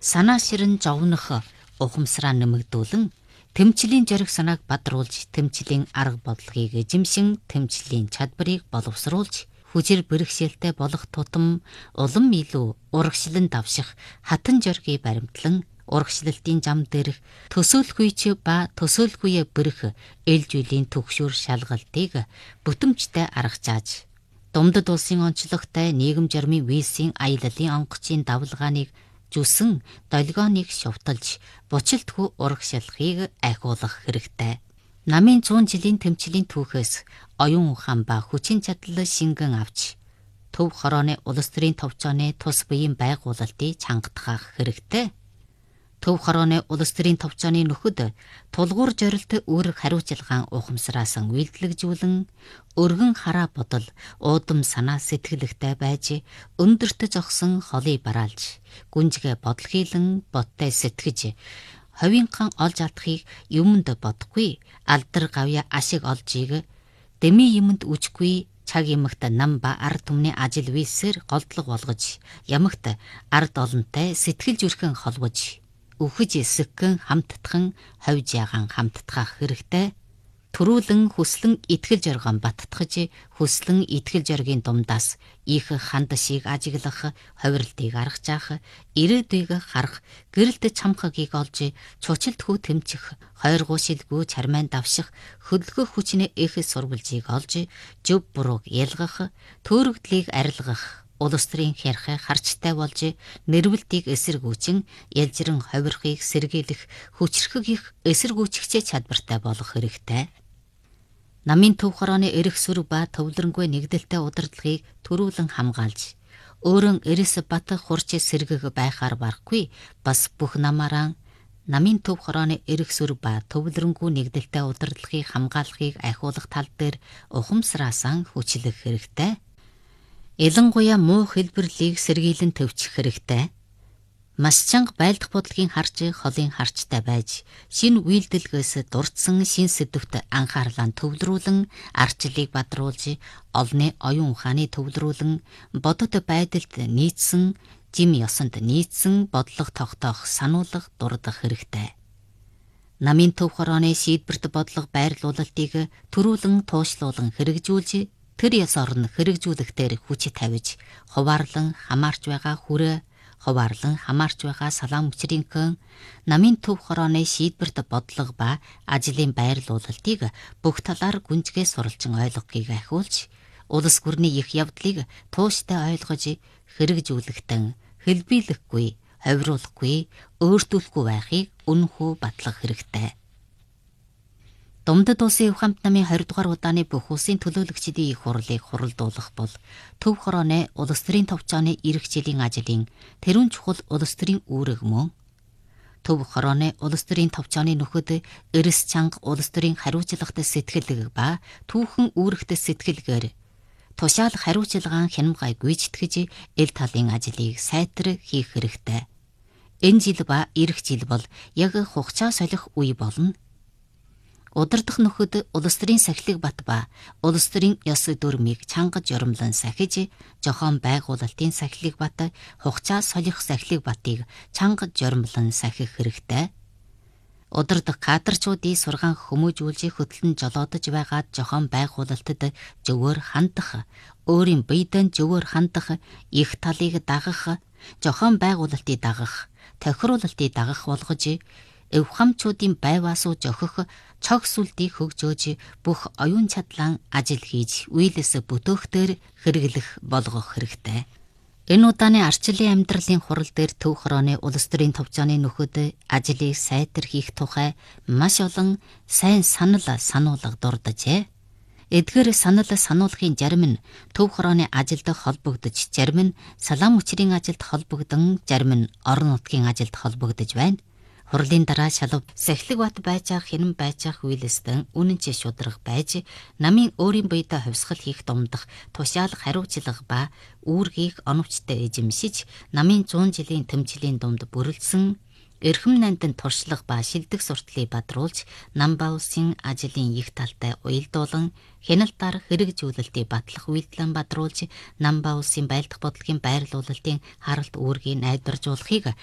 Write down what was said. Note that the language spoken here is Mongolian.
Санаа ширэн жовнох ухамсараа нэмэгдүүлэн тэмцлийн зориг санааг бадруулж тэмцлийн арга бодлогыг эзэмшин тэмцлийн чадварыг боловсруулж хүчээр бэрхшээлтэй болох тутам улам илүү урагшлан давших хатан зоргийг баримтлан урагшлалтын зам дээрх төсөөлөхүйч ба төсөөлөхүйе бэрх ээлж үеийн төгшүүр шалгалтыг бүтэмжтэй аргачааж Думдад улсын онцлогтой нийгэм журмын визийн аяллалын онгоцын давлгааныг зүсэн долгионыг шувталж буцалтгүй урагшлахыг ахиулах хэрэгтэй. Намын 100 жилийн тэмцлийн түүхээс оюун ухаан ба хүчин чадал шингэн авч төв хорооны улс төрийн товчооны тус буян байгуулалтыг чангатгах хэрэгтэй. Төв хорооны улс төрийн товчооны нөхөд тулгуур зорилт үүрэг хариуцлагаан ухамсараас үйлдэлжүүлэн өргөн хараа бодол уудам санаа сэтгэлэгтэй байж өндөрт зогсон холыг бараалж гүнжгэ бодол хийлэн боттой сэтгэж ховинхан олж алдахыг юмд бодохгүй алдар гавья ашиг олжийг дэми юмд үжихгүй цаг ямагт нам ба ард түмний ажил висээр голдлого болгож ямагт ард олонтой сэтгэл зүрхэн холбож үхэж эсгэн хамттхан ховж ягаан хамттгах хэрэгтэй. Төрүүлэн хүслэн итгэл зоргон баттгаж хүслэн итгэл зоргийн дундаас их хандшийг ажиглах хувирлтыг аргачаах ирээдүйг харах гэрэлт чамхагийг олж цуцилт хүү тэмцэх хойргуу шилгүү чармайн давших хөдөлгөх хүчний их сурвалжийг олж зөв бурууг ялгах төөрөгдлийг арилгах улс төрийн хярхай харчтай болж нэрвэлтийг эсэргүүчин ялжран ховирхыг сэргийлэх хүчрхэг их эсэргүүчгчээ чадвартай болох хэрэгтэй. Намын төв хорооны эрх сүр ба төвлөрөнгүй нэгдэлтэй удирдлагыг төрүүлэн хамгаалж өөрөн эрэс бат хурч сэргэг байхаар барахгүй бас бүх намаараа намын төв хорооны эрх сүр ба төвлөрөнгүй нэгдэлтэй удирдлагыг хамгаалахыг ахиулах тал дээр ухамсараасан хүчлэх хэрэгтэй. Ялангуяа муу хэлбэрлийг сэргийлэн төвчих хэрэгтэй. Маш чанга байлдах бодлогын харж холын харчтай байж шинэ үйлдэлгээс дурдсан шин сэдвт анхаарлаа төвлөрүүлэн арчлыг бадруулж олны оюун ухааны төвлөрүүлэн бодод байдалд нийцсэн жим ёсонд нийцсэн бодлого тогтоох сануулга дурдах хэрэгтэй. Намын төв хорооны шийдвэрт бодлого байрлуулалтыг төрүүлэн туушлуулан хэрэгжүүлж тэр яс орн хэрэгжүүлэхтэр хүч тавьж хуваарлан хамаарч байгаа хүрээ хуваарлан хамаарч байгаа салаам өчрийнхөн намын төв хорооны шийдвэрт бодлого ба ажлын байрлуулалтыг бүх талаар гүнзгий суралцсан ойлгохыг ахиулж улс гүрний их явдлыг тууштай ойлгож хэрэгжүүлэхтэн хэлбийлэхгүй ховируулахгүй өөртүүлэхгүй байхыг үнэхүү батлах хэрэгтэй. Думдад улсын Хувь хамт намын 20 дугаар удааны бүх улсын төлөөлөгчдийн их хурлыг хуралдуулах бол төв хорооны улс төрийн товчооны ирэх жилийн ажлын тэрүүн чухал улс төрийн үүрэг мөн төв хорооны улс төрийн товчооны нөхөд эрс чанга улс төрийн хариуцлагатай сэтгэлэг ба түүхэн үүрэгтэй сэтгэлгээр тушаал хариуцлагаан хянамгай гүйцэтгэж эл талын ажлыг сайтар хийх хэрэгтэй. Энэ жил ба ирэх жил бол яг хугацаа солих үе болно. Удирдах нөхөд улс төрийн сахилыг бат ба улс төрийн ёс дүрмийг чанга журамлан сахиж зохион байгуулалтын сахилыг бат хугацаа солих сахилыг батыг чанга журамлан сахих хэрэгтэй. Удирдах кадрчуудыг сургаан хүмүүжүүлж хөтлөн жолоодож байгаад зохион байгуулалтад зөвөр хандах, өөрийн биедэн зөвөр хандах, их талыг дагах, зохион байгуулалтыг дагах, тохируулалтыг дагах болгож эвхамчуудын байваасуу зохих цог сүлдийг хөгжөөж бүх оюун чадлан ажил хийж үйлээс бүтөөхтөр хэрэглэх болгох хэрэгтэй. Энэ удааны арчлын амьдралын хурал дээр төв хорооны улс төрийн товчооны нөхөд ажлыг сайтар хийх тухай маш олон сайн сануулга дурджээ. Эдгээр сануулгын зарим нь төв хорооны ажилд холбогдож, зарим нь салаам өчрийн ажилд холбогдсон, зарим нь орон нутгийн ажилд холбогдож байна. Хурлын дараа шалав сахилэг бат байж хинэн байж үйлэстэн үнэнч шудрах байж намын өөрийн биедээ хувьсгал хийх думдах тушаал хариуцлага ба үүргийг оновчтой эзэмшиж намын 100 жилийн тэмцлийн дунд бүрэлдсэн эрхэм нандин туршлага ба шилдэг сурталыг бадруулж намба улсын ажлын их талтай уялдуулан хяналтаар хэрэгжүүлэлтийг батлах үйлдэлэн бадруулж намба улсын байлдах бодлогын байрлуулалтын харалт үүргийг найдваржуулахыг